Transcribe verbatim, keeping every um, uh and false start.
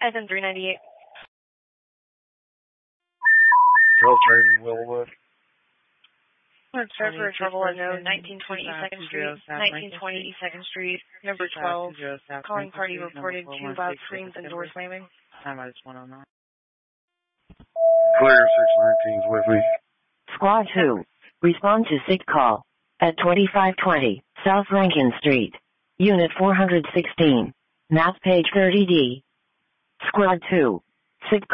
S M three ninety-eight. Girl train in Willowwood. Start for trouble at no nineteen twenty East second Street, nineteen twenty East second Street, number twelve. Calling party reported two loud screams and door slamming. Clear six nineteen's with me. Squad two. Respond to sick call at twenty-five twenty South Rankin Street. Unit four sixteen. Map page thirty D. Squad two. Sick